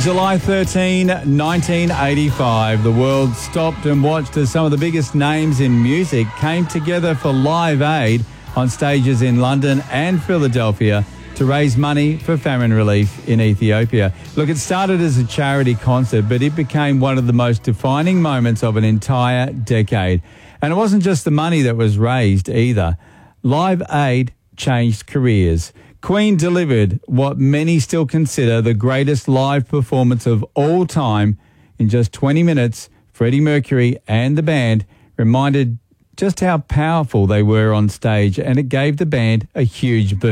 July 13, 1985, the world stopped and watched as some of the biggest names in music came together for Live Aid on stages in London and Philadelphia to raise money for famine relief in Ethiopia. Look, it started as a charity concert, but it became one of the most defining moments of an entire decade. And it wasn't just the money that was raised either. Live Aid changed careers. Queen delivered what many still consider the greatest live performance of all time. In just 20 minutes, Freddie Mercury and the band reminded just how powerful they were on stage, and it gave the band a huge boost.